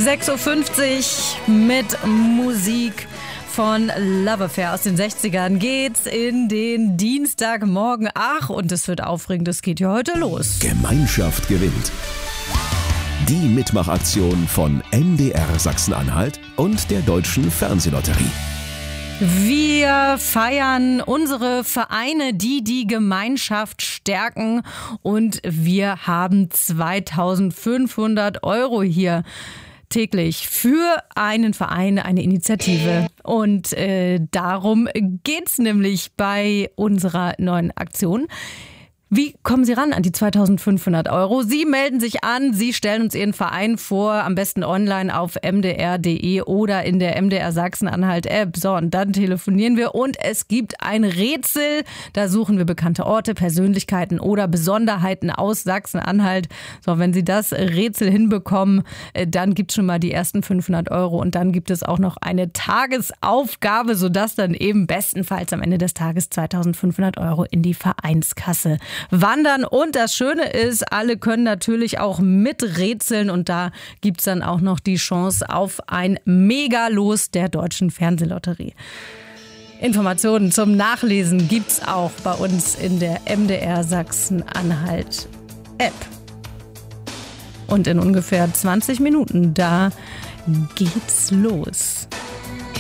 6.50 Uhr mit Musik von Love Affair aus den 60ern geht's in den Dienstagmorgen. Ach, und es wird aufregend, es geht ja heute los. Gemeinschaft gewinnt. Die Mitmachaktion von MDR Sachsen-Anhalt und der Deutschen Fernsehlotterie. Wir feiern unsere Vereine, die die Gemeinschaft stärken, und wir haben 2.500 € hier täglich für einen Verein, eine Initiative. Und darum geht's nämlich bei unserer neuen Aktion. Wie kommen Sie ran an die 2.500 €? Sie melden sich an, Sie stellen uns Ihren Verein vor, am besten online auf mdr.de oder in der MDR Sachsen-Anhalt-App. So, und dann telefonieren wir und es gibt ein Rätsel. Da suchen wir bekannte Orte, Persönlichkeiten oder Besonderheiten aus Sachsen-Anhalt. So, wenn Sie das Rätsel hinbekommen, dann gibt es schon mal die ersten 500 € und dann gibt es auch noch eine Tagesaufgabe, sodass dann eben bestenfalls am Ende des Tages 2.500 € in die Vereinskasse wandern. Und das Schöne ist, alle können natürlich auch miträtseln und da gibt es dann auch noch die Chance auf ein Megalos der Deutschen Fernsehlotterie. Informationen zum Nachlesen gibt's auch bei uns in der MDR Sachsen-Anhalt App. Und in ungefähr 20 Minuten, da geht's los.